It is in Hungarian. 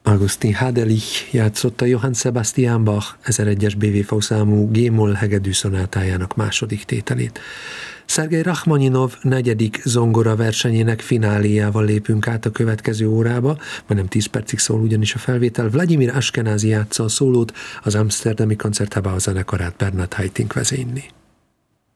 Augustin Hadelich játszotta Johann Sebastian Bach 1001-es BWV számú G-moll hegedű szonátájának második tételét. Szergej Rachmaninov 4. zongora versenyének fináléjával lépünk át a következő órába, majdnem 10 percig szól ugyanis a felvétel. Vladimir Ashkenazi játsza a szólót, az Amsterdami Konzerthaus zenekarát Bernhard Haitink vezényli.